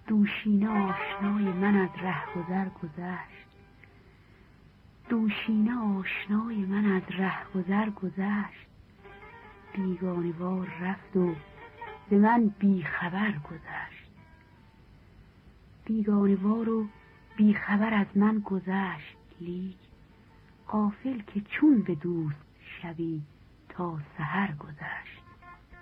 دوشینه آشنای من از رهگذر گذشت، دوشینه آشنای من از رهگذر گذشت، بیگانه وار رفت و ز من بیخبر گذشت، بیگانه وار و بیخبر از من گذشت، لیک غافل که چون به دوست شبی تا سحر گذشت.